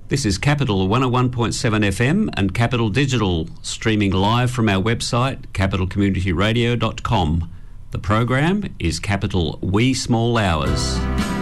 This is Capital 101.7 FM and Capital Digital, streaming live from our website, capitalcommunityradio.com. The program is Capital Wee Small Hours.